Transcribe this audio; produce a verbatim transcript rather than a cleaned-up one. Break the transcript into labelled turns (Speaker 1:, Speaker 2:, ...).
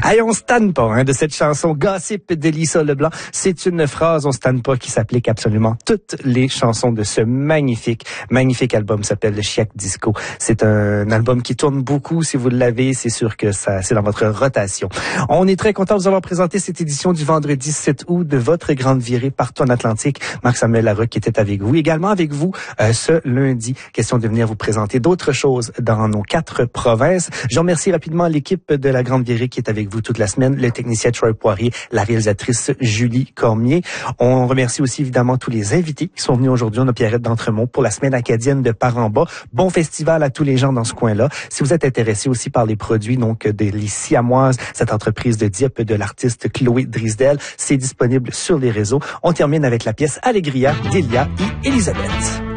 Speaker 1: Hey, on se tanne pas hein, de cette chanson Gossip d'Elissa Leblanc. C'est une phrase, on se tanne pas, qui s'applique absolument toutes les chansons de ce magnifique, magnifique album. S'appelle le Chiac Disco. C'est un album qui tourne beaucoup. Si vous l'avez, c'est sûr que ça, c'est dans votre rotation. On est très content de vous avoir présenté cette édition du vendredi sept août de votre grande virée partout en Atlantique. Marc-Samuel Larocque qui était avec vous. Également avec vous euh, ce lundi. Question de venir vous présenter d'autres choses dans nos quatre provinces. Je remercie rapidement l'équipe de la grande virée qui est avec vous toute la semaine, le technicien Troy Poirier, la réalisatrice Julie Cormier. On remercie aussi évidemment tous les invités qui sont venus aujourd'hui. On a Pierrette d'Entremont pour la semaine acadienne de Par-en-Bas. Bon festival à tous les gens dans ce coin-là. Si vous êtes intéressé aussi par les produits donc de les Siamoises, cette entreprise de Dieppe de l'artiste Chloé Drisdel, c'est disponible sur les réseaux. On termine avec la pièce Allegria d'Elia et Elisabeth.